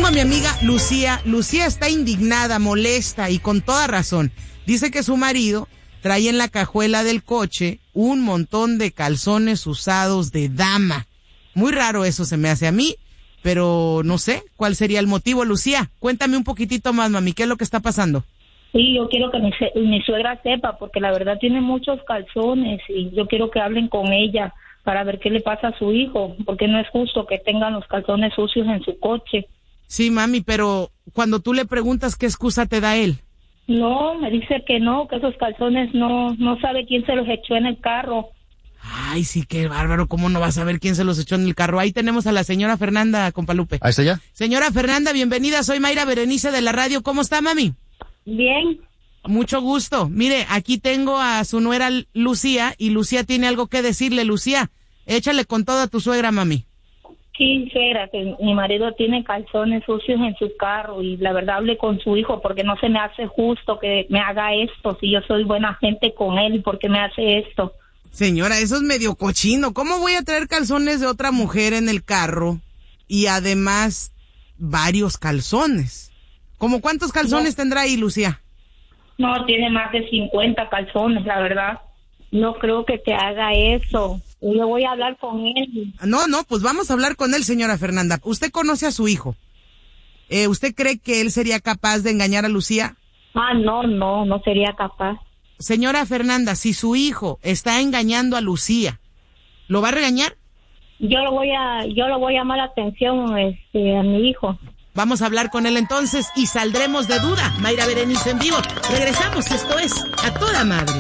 Tengo a mi amiga Lucía. Lucía está indignada, molesta y con toda razón. Dice que su marido trae en la cajuela del coche un montón de calzones usados de dama. Muy raro eso se me hace a mí, pero no sé cuál sería el motivo. Lucía, cuéntame un poquitito más, mami, ¿qué es lo que está pasando? Sí, yo quiero que mi suegra sepa, porque la verdad tiene muchos calzones y yo quiero que hablen con ella para ver qué le pasa a su hijo, porque no es justo que tengan los calzones sucios en su coche. Sí, mami, pero cuando tú le preguntas qué excusa te da él. No, me dice que no, que esos calzones no sabe quién se los echó en el carro. Ay, sí, qué bárbaro, ¿cómo no vas a ver quién se los echó en el carro? Ahí tenemos a la señora Fernanda, Compalupe. Ahí está ya. Señora Fernanda, bienvenida, soy Mayra Berenice de la radio, ¿cómo está, mami? Bien. Mucho gusto. Mire, aquí tengo a su nuera Lucía y Lucía tiene algo que decirle. Lucía, échale con todo a tu suegra, mami. Sí, suegra, que mi marido tiene calzones sucios en su carro y la verdad hablé con su hijo porque no se me hace justo que me haga esto. Si yo soy buena gente con él, ¿por qué me hace esto? Señora, eso es medio cochino. ¿Cómo voy a traer calzones de otra mujer en el carro y además varios calzones? ¿Cómo cuántos calzones tendrá ahí, Lucía? No, tiene más de 50 calzones, la verdad. No creo que te haga eso. Yo voy a hablar con él. No, pues vamos a hablar con él, señora Fernanda. ¿Usted conoce a su hijo? ¿Usted cree que él sería capaz de engañar a Lucía? No sería capaz. Señora Fernanda, si su hijo está engañando a Lucía, ¿lo va a regañar? Yo lo voy a llamar la atención a mi hijo. Vamos a hablar con él entonces y saldremos de duda. Mayra Berenice en vivo. Regresamos, esto es A Toda Madre.